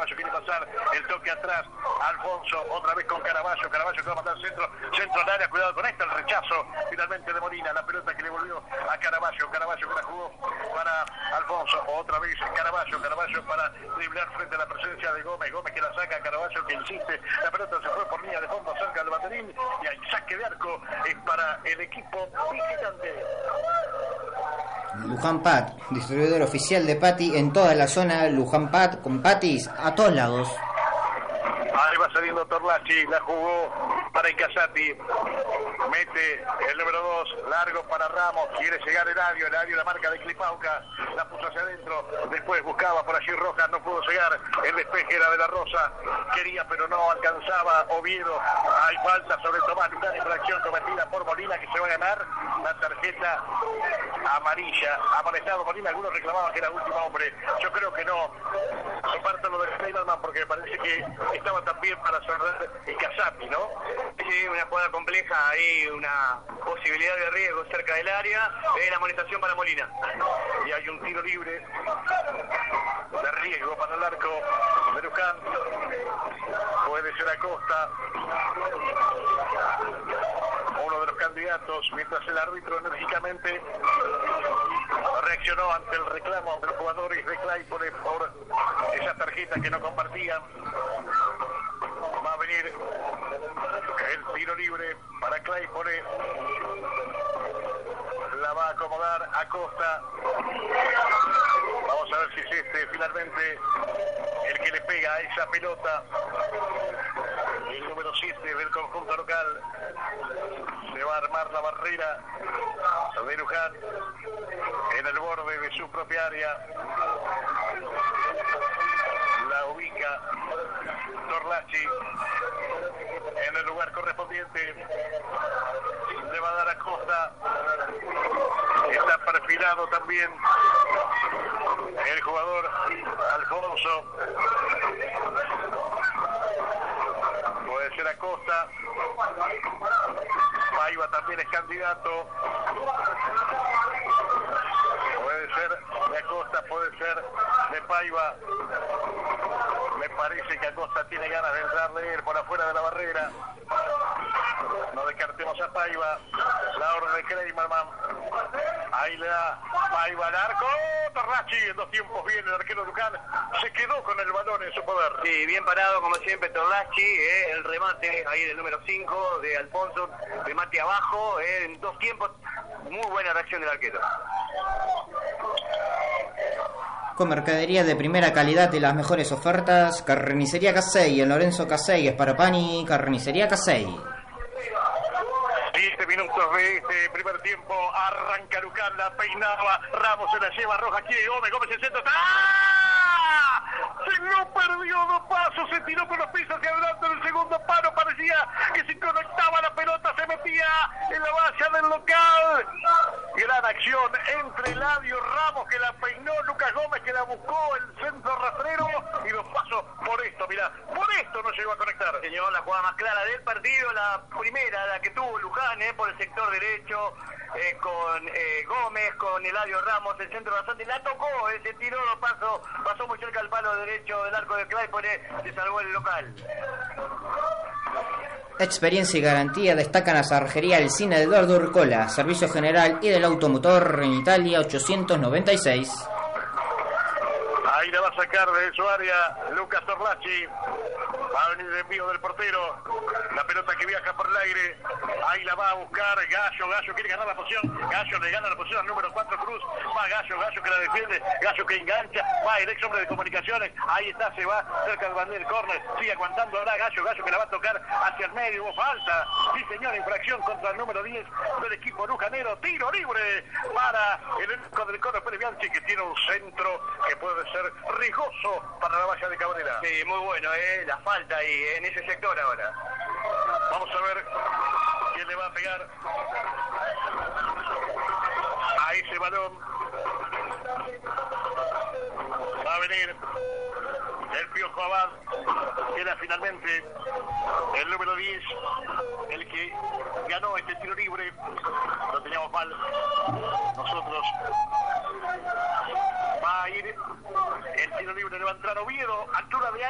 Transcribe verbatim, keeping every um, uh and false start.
Caraballo quiere pasar, el toque atrás, Alfonso, otra vez con Caraballo, Caraballo que va a mandar centro, centro al área, cuidado con esta, el rechazo finalmente de Molina, la pelota que le volvió a Caraballo, Caraballo que la jugó para Alfonso, otra vez Caraballo, Caraballo para driblar frente a la presencia de Gómez, Gómez que la saca, Caraballo que insiste, la pelota se fue por línea de fondo cerca del banderín y hay saque de arco es para el equipo visitante. Luján Pat, distribuidor oficial de Pati en toda la zona. Luján Pat con Patis a todos lados. Ahí va saliendo Torlachi, la jugó para Incasati, mete el número dos, largo para Ramos, quiere llegar Eladio, Eladio la marca de Clipauca, la puso hacia adentro, después buscaba por allí Rojas, no pudo llegar, el despeje era de la Rosa, quería pero no alcanzaba Oviedo, hay falta sobre Tomás Luján, infracción cometida por Molina que se va a ganar la tarjeta amarilla, amonestado Molina, algunos reclamaban que era último hombre, yo creo que no, comparto lo de Steyman porque me parece que estaba también para cerrar el Casati, ¿no? Sí, una jugada compleja, ahí una posibilidad de riesgo cerca del área, eh, la amonestación para Molina. Y hay un tiro libre de riesgo para el arco de Luján, puede ser Acosta, uno de los candidatos, mientras el árbitro enérgicamente reaccionó ante el reclamo de los jugadores de Claypole por esas tarjetas que no compartían. Va a venir el tiro libre para Claypole, la va a acomodar Acosta, vamos a ver si es este finalmente el que le pega a esa pelota, el número siete del conjunto local. Se va a armar la barrera de Luján en el borde de su propia área, la ubica Torlachi en el lugar correspondiente, le va a dar a Costa, está perfilado también el jugador Alfonso, puede ser Acosta, Paiva también es candidato, puede ser de Acosta, puede ser de Paiva. Me parece que Acosta tiene ganas de entrarle él por afuera de la barrera. No descartemos a Paiva. La orden de Kreimerman. Ahí le da Paiva al arco. Torlachi en dos tiempos bien. El arquero Luján se quedó con el balón en su poder. Sí, bien parado como siempre Torlachi. Eh, el remate ahí del número cinco de Alfonso. Remate abajo. Eh, en dos tiempos. Muy buena reacción del arquero. Con mercadería de primera calidad y las mejores ofertas, Carnicería Casey, en Lorenzo Casey, Esparapani, Carnicería Casey. Siete minutos de este primer tiempo, arranca Luján, la peinaba, Ramos se la lleva, Rojas quiere Gómez, Gómez el centro, ¡ah! Se lo perdió dos pasos, se tiró con los pies hacia adelante en el segundo palo, parecía que se conectaba la pelota, se metía en la valla del local. Gran acción entre Eladio Ramos que la peinó, Lucas Gómez que la buscó, el centro rastrero y dos pasos por esto, mirá, por esto no llegó a conectar. Señor, la jugada más clara del partido, la primera, la que tuvo Luján, eh, por el sector derecho, eh, con eh, Gómez, con Eladio Ramos, el centro bastante, la tocó, eh, se tiró, lo pasó, pasó muy cerca al palo derecho del arco de Claypole, se salvó el local. Experiencia y garantía destacan a Sarjería El Cine de Eduardo Urcola, servicio general y del automotor en Italia ochocientos noventa y seis. Ahí la va a sacar de su área Lucas Torlachi. Va a venir el envío del portero. La pelota que viaja por el aire. Ahí la va a buscar Gallo. Gallo quiere ganar la posición. Gallo le gana la posición al número cuatro Cruz. Va Gallo. Gallo que la defiende. Gallo que engancha. Va el ex hombre de comunicaciones. Ahí está. Se va cerca del bandera del córner. Sigue aguantando ahora Gallo. Gallo que la va a tocar hacia el medio. Hubo falta. Sí, señor. Infracción contra el número diez del equipo lujanero. Tiro libre para el elenco del córner Pérez Bianchi, que tiene un centro que puede ser riesgoso para la valla de Cabrera. Sí, muy bueno, eh, la falta ahí, eh, en ese sector ahora. Vamos a ver quién le va a pegar a ese balón. Va a venir el Piojo Abad, que era finalmente el número diez, el que ganó este tiro libre. Lo teníamos mal nosotros. Va a ir el tiro libre, le va a entrar Oviedo, altura de